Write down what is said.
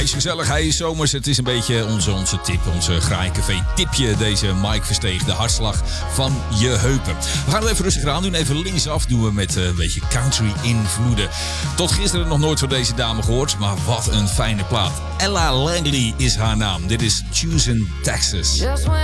is gezellig, hij is zomers. Het is een beetje onze tip, onze Graaicafé tipje. Deze Mike Versteeg, de hartslag van je heupen. We gaan het even rustig aan doen. Even linksaf doen we met een beetje country invloeden. Tot gisteren nog nooit van deze dame gehoord, maar wat een fijne plaat. Ella Langley is haar naam. Dit is Choosing Texas.